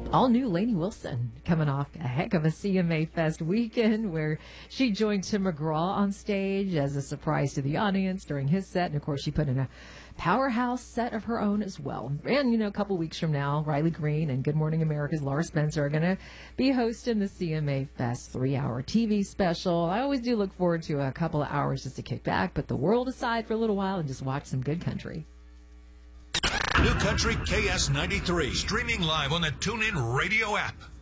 all new Lainey Wilson coming off a heck of a CMA Fest weekend where she joined Tim McGraw on stage as a surprise to the audience during his set. And of course, she put in a powerhouse set of her own as well. And, a couple weeks from now, Riley Green and Good Morning America's Laura Spencer are going to be hosting the CMA Fest 3-hour TV special. I always do look forward to a couple of hours just to kick back, put the world aside for a little while and just watch some good country. New Country KS93, streaming live on the TuneIn Radio app.